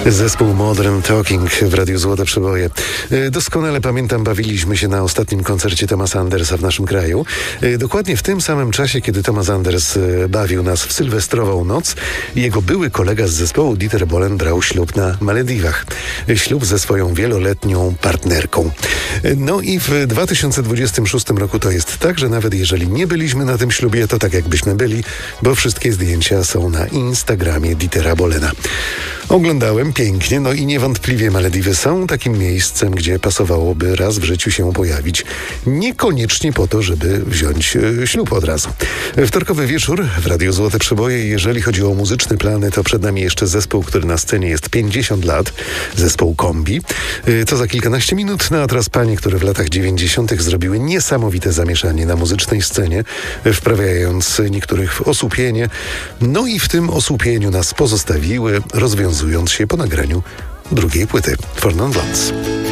Zespół Modern Talking w Radiu Złote Przeboje. Doskonale pamiętam, bawiliśmy się na ostatnim koncercie Thomasa Andersa w naszym kraju. Dokładnie w tym samym czasie, kiedy Thomas Anders bawił nas w sylwestrową noc, jego były kolega z zespołu, Dieter Bohlen, brał ślub na Malediwach. Ślub ze swoją wieloletnią partnerką. No i w 2026 roku to jest tak, że nawet jeżeli nie byliśmy na tym ślubie, to tak jakbyśmy byli, bo wszystkie zdjęcia są na Instagramie Dietera Bohlena. Oglądałem pięknie, no i niewątpliwie Malediwy są takim miejscem, gdzie pasowałoby raz w życiu się pojawić. Niekoniecznie po to, żeby wziąć ślub od razu. Wtorkowy wieczór w Radiu Złote Przeboje. Jeżeli chodzi o muzyczne plany, to przed nami jeszcze zespół, który na scenie jest 50 lat. Zespół Kombi. To za kilkanaście minut. No a teraz panie, które w latach 90. zrobiły niesamowite zamieszanie na muzycznej scenie, wprawiając niektórych w osłupienie. No i w tym osłupieniu nas pozostawiły, rozwiązując się po nagraniu drugiej płyty For Non Blondes.